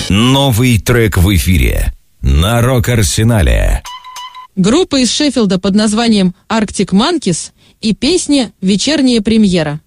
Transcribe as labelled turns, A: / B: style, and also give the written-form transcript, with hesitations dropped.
A: Новый трек в эфире на Рок-Арсенале.
B: Группа из Шеффилда под названием Arctic Monkeys и песня «Вечерняя премьера».